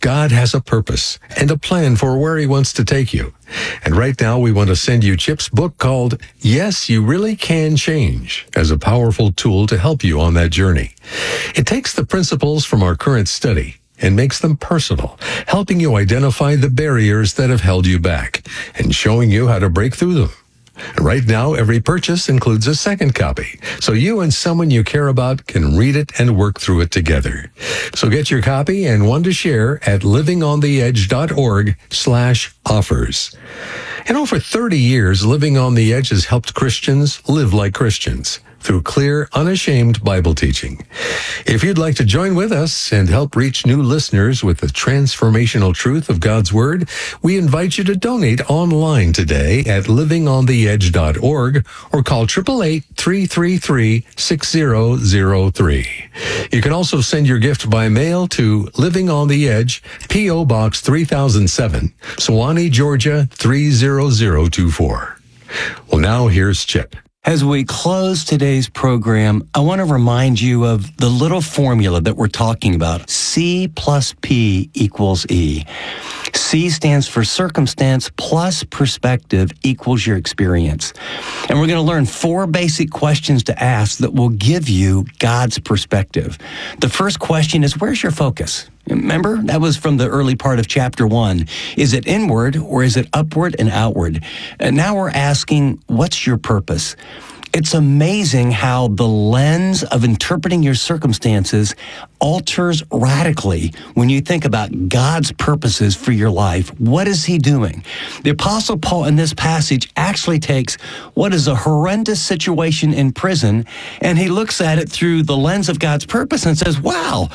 God has a purpose and a plan for where He wants to take you. And right now, we want to send you Chip's book called Yes, You Really Can Change as a powerful tool to help you on that journey. It takes the principles from our current study and makes them personal, helping you identify the barriers that have held you back and showing you how to break through them. Right now, every purchase includes a second copy, so you and someone you care about can read it and work through it together. So get your copy and one to share at livingontheedge.org/offers. For 30 years, Living on the Edge has helped Christians live like Christians through clear, unashamed Bible teaching. If you'd like to join with us and help reach new listeners with the transformational truth of God's Word, we invite you to donate online today at livingontheedge.org or call 888-333-6003. You can also send your gift by mail to Living on the Edge, P.O. Box 3007, Suwanee, Georgia 30024. Well, now here's Chip. As we close today's program, I want to remind you of the little formula that we're talking about. C plus P equals E. C stands for circumstance plus perspective equals your experience. And we're going to learn 4 basic questions to ask that will give you God's perspective. The first question is, where's your focus? Remember, that was from the early part of chapter 1. Is it inward or is it upward and outward? And now we're asking, what's your purpose? It's amazing how the lens of interpreting your circumstances alters radically when you think about God's purposes for your life. What is He doing? The Apostle Paul in this passage actually takes what is a horrendous situation in prison, and he looks at it through the lens of God's purpose and says, wow,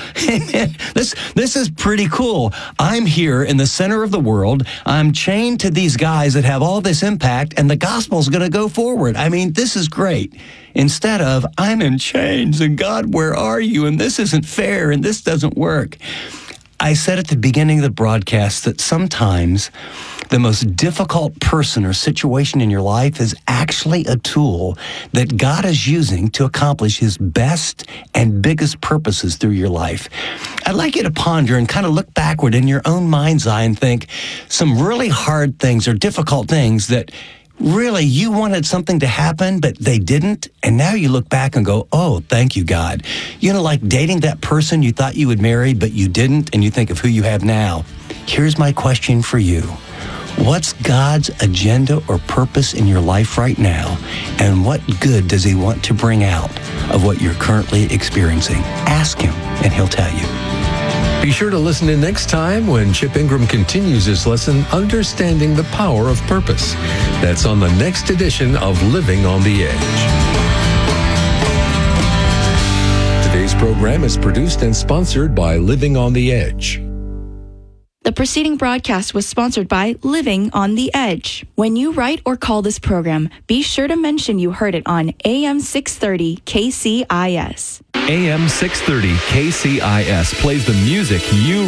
this is pretty cool. I'm here in the center of the world. I'm chained to these guys that have all this impact, and the gospel's going to go forward. I mean, this is great. Instead of, I'm in chains, and God, where are you? And this isn't fair, and this doesn't work. I said at the beginning of the broadcast that sometimes the most difficult person or situation in your life is actually a tool that God is using to accomplish His best and biggest purposes through your life. I'd like you to ponder and kind of look backward in your own mind's eye and think some really hard things or difficult things that really you wanted something to happen, but they didn't. And now you look back and go, oh, thank you, God. Like dating that person you thought you would marry, but you didn't, and you think of who you have now. Here's my question for you. What's God's agenda or purpose in your life right now? And what good does He want to bring out of what you're currently experiencing? Ask Him, and He'll tell you. Be sure to listen in next time when Chip Ingram continues his lesson, Understanding the Power of Purpose. That's on the next edition of Living on the Edge. Today's program is produced and sponsored by Living on the Edge. The preceding broadcast was sponsored by Living on the Edge. When you write or call this program, be sure to mention you heard it on AM 630 KCIS. AM 630 KCIS plays the music you